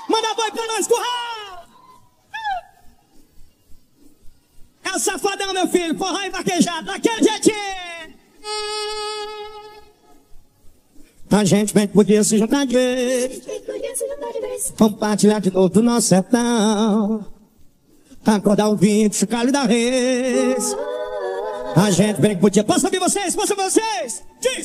Manda boi pra nós, curral! É o safadão, meu filho, forró e vaquejado, daquele jeitinho! A gente bem que podia se juntar de vez. Compartilhar de novo do nosso sertão. Acordar o vinho, chocalho da reis. A gente bem que podia... Posso ouvir vocês? Posso ouvir vocês?